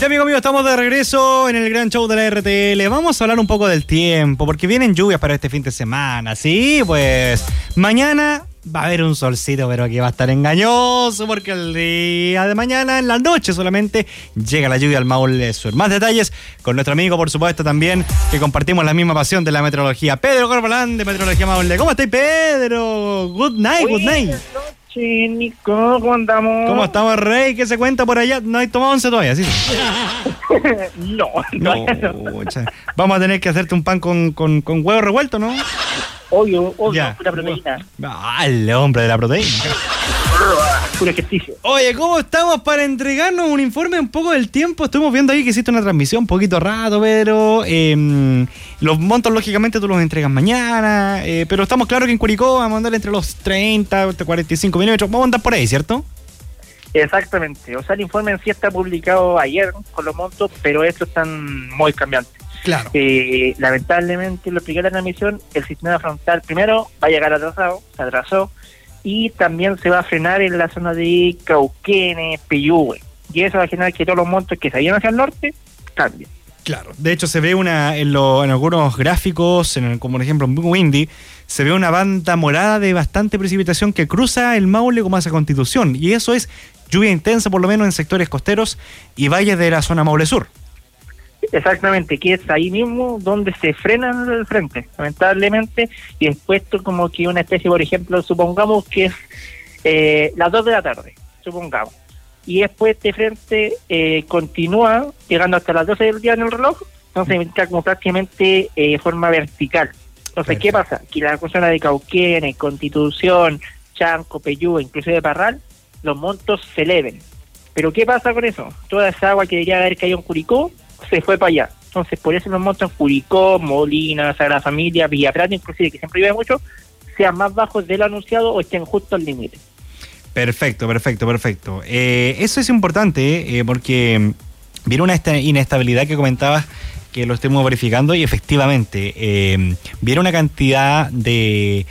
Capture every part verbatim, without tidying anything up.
amigo mío, estamos de regreso en el gran show de la R T L. Vamos a hablar un poco del tiempo, porque vienen lluvias para este fin de semana. Sí, pues mañana va a haber un solcito, pero que va a estar engañoso, porque el día de mañana, en la noche solamente, llega la lluvia al Maule Sur. Más detalles con nuestro amigo, por supuesto, también, que compartimos la misma pasión de la meteorología, Pedro Corbalán, de Meteorología Maule. ¿Cómo estáis, Pedro? Good night, good night. Sí, Nico, ¿cómo andamos? ¿Cómo estamos, Rey? ¿Qué se cuenta por allá? ¿No hay tomado once todavía? ¿Sí? no, no, no. Vamos a tener que hacerte un pan con, con, con huevo revuelto, ¿no? Obvio, obvio, pura proteína. Ah, el hombre de la proteína. Puro ejercicio. Oye, ¿cómo estamos para entregarnos un informe un poco del tiempo? Estuvimos viendo ahí que hiciste una transmisión un poquito rato, pero eh, los montos, lógicamente, tú los entregas mañana, eh, pero estamos claros que en Curicó vamos a andar entre los treinta, cuarenta y cinco milímetros, vamos a andar por ahí, ¿cierto? Exactamente, o sea, el informe en sí está publicado ayer con los montos, pero estos están muy cambiantes. Claro. Eh, lamentablemente, lo expliqué en la transmisión, el sistema frontal primero va a llegar atrasado, se atrasó, y también se va a frenar en la zona de Cauquenes, Peyúgue, y eso va a generar que todos los montos que se vayan hacia el norte cambien. Claro, de hecho se ve una en, lo, en algunos gráficos, en el, como por ejemplo en Windy, se ve una banda morada de bastante precipitación que cruza el Maule como hacia Constitución, y eso es lluvia intensa por lo menos en sectores costeros y valles de la zona Maule Sur. Exactamente, que es ahí mismo donde se frena el frente, lamentablemente, y después como que una especie, por ejemplo, supongamos que es eh, las dos de la tarde, supongamos, y después este frente eh, continúa llegando hasta las doce del día en el reloj, entonces está como prácticamente de eh, forma vertical. Entonces, perfecto. ¿Qué pasa? Que la zona de Cauquenes, Constitución, Chanco, Peyúgue, inclusive Parral, los montos se eleven. Pero ¿qué pasa con eso? Toda esa agua que debería haber caído en Curicó se fue para allá. Entonces, por eso los montos en Curicó, Molina, Sagrada Familia, Villa Prata, inclusive, que siempre llueve mucho, sean más bajos de lo anunciado o estén justo al límite. Perfecto, perfecto, perfecto. Eh, eso es importante, eh, porque viene una esta inestabilidad que comentabas, que lo estemos verificando, y efectivamente eh, viene una cantidad de,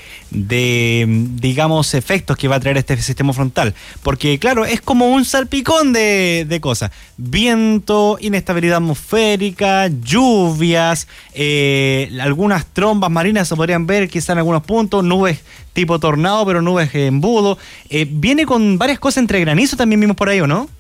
de, digamos, efectos que va a traer este sistema frontal, porque claro, es como un salpicón de, de cosas: viento, inestabilidad atmosférica, lluvias, eh, algunas trombas marinas se podrían ver quizá en algunos puntos, nubes tipo tornado, pero nubes embudo, eh, viene con varias cosas entre granizo también vimos por ahí, ¿o no?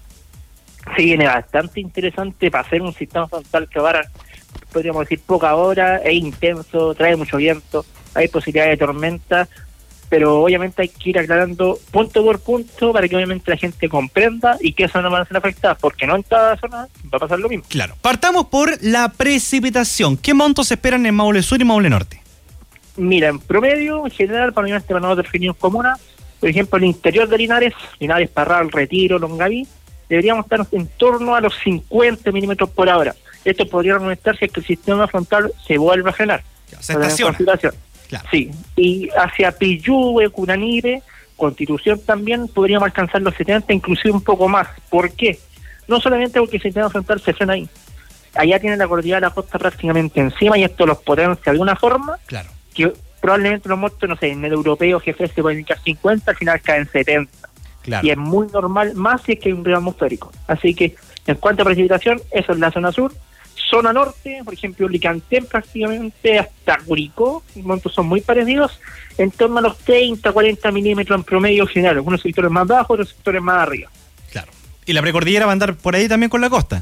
Sí, viene bastante interesante para hacer un sistema frontal que va a, podríamos decir, poca hora, es intenso, trae mucho viento, hay posibilidad de tormenta, pero obviamente hay que ir aclarando punto por punto para que obviamente la gente comprenda y que eso no van a ser afectadas, porque no en toda zona va a pasar lo mismo. Claro. Partamos por la precipitación. ¿Qué montos se esperan en Maule Sur y Maule Norte? Mira, en promedio, en general, para obviamente para no definir comunas, por ejemplo, el interior de Linares, Linares, Parral, Retiro, Longaví, deberíamos estar en torno a los cincuenta milímetros por hora. Esto podría aumentar si es que el sistema frontal se vuelve a frenar. Ya, se estaciona. Claro. Sí, y hacia Peyúgue, Curanipe, Constitución también podríamos alcanzar los setenta, inclusive un poco más. ¿Por qué? No solamente porque el sistema frontal se frena ahí. Allá tiene la cordillera de la costa prácticamente encima y esto los potencia de una forma, claro, que probablemente los montos, no sé, en el europeo jefe se pueden indicar cincuenta, al final caen setenta. Claro. Y es muy normal, más si es que hay un río atmosférico. Así que, en cuanto a precipitación, eso es la zona sur. Zona norte, por ejemplo, Licantén prácticamente hasta Curicó, los montos son muy parecidos, en torno a los treinta, cuarenta milímetros en promedio general, algunos sectores más bajos, otros sectores más arriba. Claro. ¿Y la precordillera va a andar por ahí también con la costa?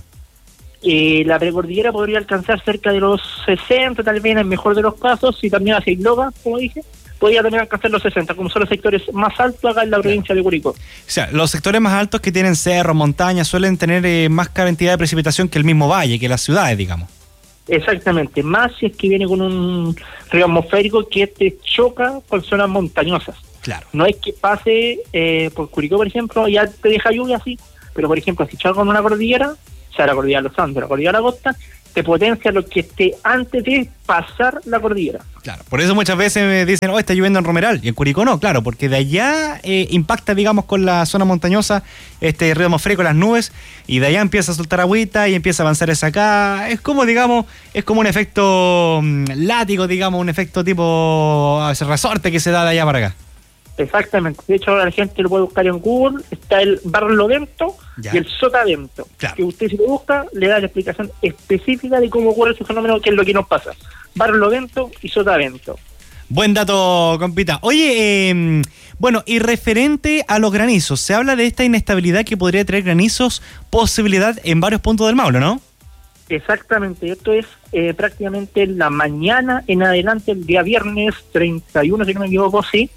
Eh, la precordillera podría alcanzar cerca de los sesenta, tal vez en el mejor de los casos, y también hacia Isloga, como dije, podría también alcanzar los sesenta, como son los sectores más altos acá en la provincia de Curicó. O sea, los sectores más altos que tienen cerros, montañas, suelen tener eh, más cantidad de precipitación que el mismo valle, que las ciudades, digamos. Exactamente, más si es que viene con un río atmosférico que te choca con zonas montañosas. Claro. No es que pase eh, por Curicó, por ejemplo, ya te deja lluvia así, pero por ejemplo, si choca con una cordillera, o sea, la cordillera de los Andes, la cordillera de la costa, te potencia lo que esté antes de pasar la cordillera. Claro, por eso muchas veces me dicen, oh, está lloviendo en Romeral, y en Curicó no, claro, porque de allá eh, impacta, digamos, con la zona montañosa, este río atmosférico, las nubes, y de allá empieza a soltar agüita y empieza a avanzar esa acá. Es como, digamos, es como un efecto um, látigo, digamos, un efecto tipo a veces resorte que se da de allá para acá. Exactamente. De hecho, la gente lo puede buscar en Google. Está el Barlovento Ya. y el Sotavento. Claro. Que usted, si lo busca, le da la explicación específica de cómo ocurre ese fenómeno, qué es lo que nos pasa. Barlovento y Sotavento. Buen dato, compita. Oye, eh, bueno, y referente a los granizos, se habla de esta inestabilidad que podría traer granizos, posibilidad en varios puntos del Maule, ¿no? Exactamente. Esto es eh, prácticamente la mañana en adelante, el día viernes treinta y uno, si no me equivoco, sí.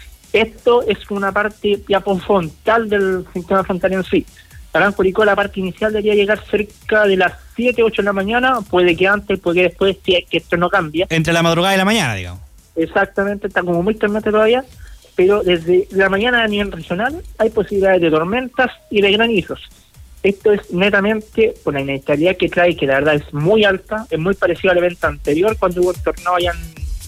Esto es una parte ya frontal del sistema frontal en sí. Acá en Curicó la parte inicial debería llegar cerca de las siete, ocho de la mañana, puede que antes, puede que después, si es que esto no cambia. Entre la madrugada y la mañana, digamos. Exactamente, está como muy tormenta todavía, pero desde la mañana a nivel regional hay posibilidades de tormentas y de granizos. Esto es netamente por la inestabilidad que trae, que la verdad es muy alta, es muy parecido al evento anterior cuando hubo el tornado allá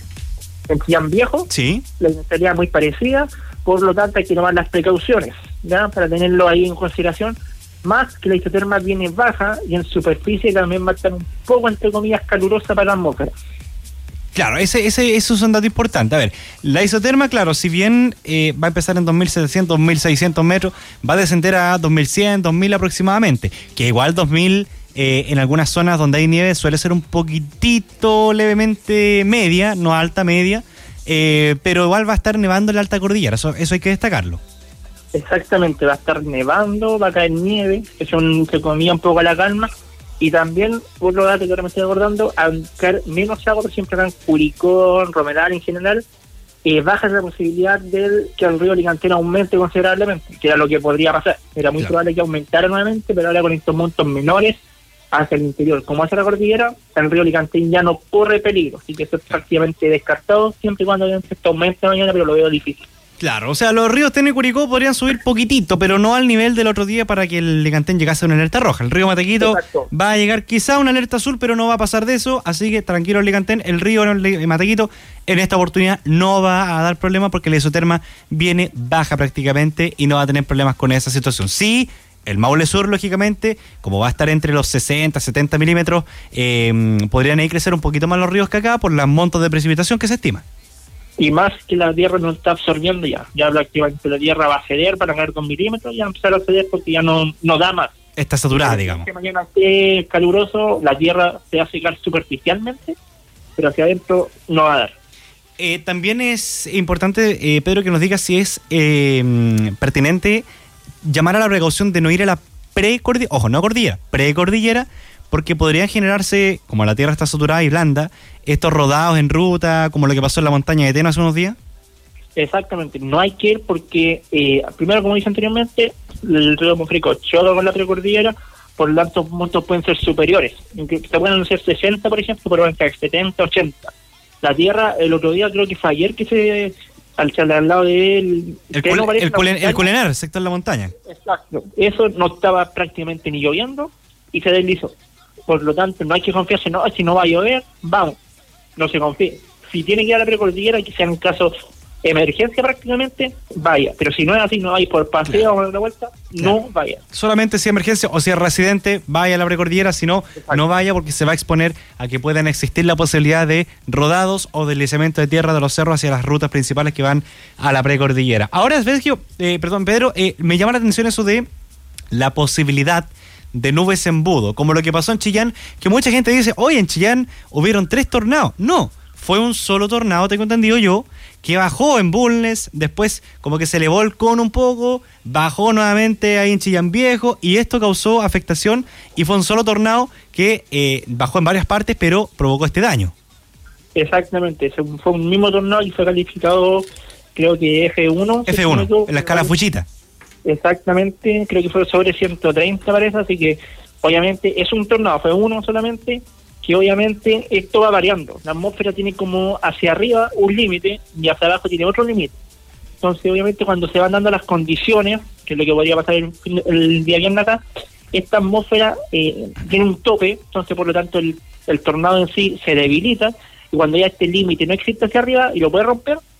en, en Chillán Viejo. Sí. La inestabilidad es muy parecida, por lo tanto hay que tomar las precauciones, ¿ya? Para tenerlo ahí en consideración, más que la isoterma viene baja y en superficie también va a estar un poco, entre comillas, calurosa para la atmósfera. Claro, ese, ese, eso es un dato importante. A ver, la isoterma, claro, si bien eh, va a empezar en dos mil setecientos, dos mil seiscientos metros, va a descender a dos mil cien, dos mil aproximadamente, que igual dos mil eh, en algunas zonas donde hay nieve suele ser un poquitito levemente media, no alta, media, eh, pero igual va a estar nevando en la alta cordillera, eso, eso hay que destacarlo. Exactamente, va a estar nevando, va a caer nieve, eso se comía un poco a la calma. Y también, por lo datos que ahora me estoy acordando, al caer menos agua, por ejemplo, acá en Curicó, en Romeral en general, eh, baja la posibilidad de que el río Licantén aumente considerablemente, que era lo que podría pasar. Era muy Claro. probable que aumentara nuevamente, pero ahora con estos montos menores hacia el interior, como hacia la cordillera, el río Licantén ya no corre peligro, así que eso es prácticamente descartado, siempre y cuando esto aumente mañana, pero lo veo difícil. Claro, o sea, los ríos Teno y Curicó podrían subir poquitito, pero no al nivel del otro día para que el Licantén llegase a una alerta roja. El río Matequito Exacto. va a llegar quizá a una alerta azul, pero no va a pasar de eso, así que tranquilo el Licantén, el río el Matequito en esta oportunidad no va a dar problemas porque la isoterma viene baja prácticamente y no va a tener problemas con esa situación. Sí, el Maule Sur, lógicamente, como va a estar entre los sesenta, setenta milímetros, eh, podrían ahí crecer un poquito más los ríos que acá por los montos de precipitación que se estima. Y más que la tierra no está absorbiendo ya, ya prácticamente la tierra va a ceder para caer con milímetros, ya empezar a ceder porque ya no, no da más. Está saturada, digamos. Si mañana esté caluroso, la tierra se va a secar superficialmente, pero hacia adentro no va a dar. Eh, también es importante, eh, Pedro, que nos diga si es eh, pertinente llamar a la precaución de no ir a la precordillera, ojo, no cordillera, precordillera, porque podrían generarse, como la tierra está saturada y blanda, estos rodados en ruta, como lo que pasó en la montaña de Teno hace unos días. Exactamente, no hay que ir porque, eh, primero, como dije anteriormente, el río Monfrico choca con la precordillera, por lo tanto, los montos pueden ser superiores. Se pueden ser sesenta, por ejemplo, pero van a caer setenta, ochenta. La tierra, el otro día, creo que fue ayer que se, al, al lado de él, El, Teno, cul, parece, el, culen, montaña, el culenar, el sector de la montaña. Exacto, eso no estaba prácticamente ni lloviendo y se deslizó. Por lo tanto, no hay que confiarse, no, si no va a llover, vamos, no se confíe. Si tiene que ir a la precordillera, que sea en caso de emergencia prácticamente, vaya. Pero si no es así, no vais por paseo claro. o una vuelta, claro. no vaya. Solamente si es emergencia o si es residente, vaya a la precordillera, si no, Exacto. no vaya porque se va a exponer a que puedan existir la posibilidad de rodados o deslizamiento de tierra de los cerros hacia las rutas principales que van a la precordillera. Ahora, Sergio, eh, perdón, Pedro, eh, me llama la atención eso de la posibilidad de nubes embudo, como lo que pasó en Chillán, que mucha gente dice, oye, en Chillán hubieron tres tornados. No, fue un solo tornado, tengo entendido yo, que bajó en Bulnes, después como que se elevó el cono un poco, bajó nuevamente ahí en Chillán Viejo, y esto causó afectación, y fue un solo tornado que eh, bajó en varias partes, pero provocó este daño. Exactamente, fue un mismo tornado y fue calificado, creo que F uno. F uno, en la escala Fuchita. Exactamente, creo que fue sobre ciento treinta parece, así que obviamente es un tornado, fue uno solamente, que obviamente esto va variando. La atmósfera tiene como hacia arriba un límite y hacia abajo tiene otro límite. Entonces obviamente cuando se van dando las condiciones, que es lo que podría pasar el, el día viernes acá, esta atmósfera eh, tiene un tope, entonces por lo tanto el, el tornado en sí se debilita, y cuando ya este límite no existe hacia arriba y lo puede romper,